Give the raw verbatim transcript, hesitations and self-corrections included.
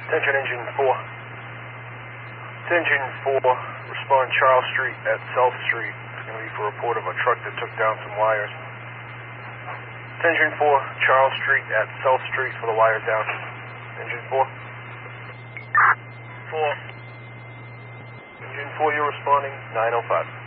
Attention engine four. Engine four, respond Charles Street at South Street. It's going to be for a report of a truck that took down some wires. Engine four, Charles Street at South Street for the wires down. Engine four. Four. Engine four, you're responding, nine oh five.